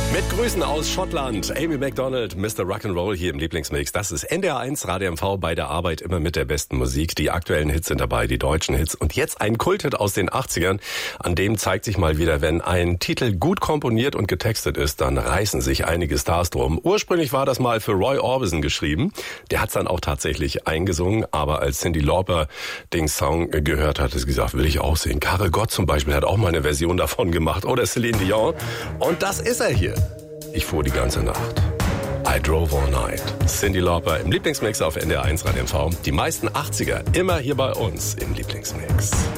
Mit Grüßen aus Schottland, Amy Macdonald, Mr. Rock'n'Roll hier im Lieblingsmix. Das ist NDR 1 Radio MV bei der Arbeit immer mit der besten Musik. Die aktuellen Hits sind dabei, die deutschen Hits. Und jetzt ein Kulthit aus den 80ern. An dem zeigt sich mal wieder, wenn ein Titel gut komponiert und getextet ist, dann reißen sich einige Stars drum. Ursprünglich war das mal für Roy Orbison geschrieben. Der hat's dann auch tatsächlich eingesungen. Aber als Cyndi Lauper den Song gehört hat, hat sie gesagt, will ich auch singen. Karel Gott zum Beispiel hat auch mal eine Version davon gemacht. Oder Celine Dion. Und das ist er hier. Ich fuhr die ganze Nacht. I drove all night. Cyndi Lauper im Lieblingsmix auf NDR 1 Radio MV. Die meisten 80er immer hier bei uns im Lieblingsmix.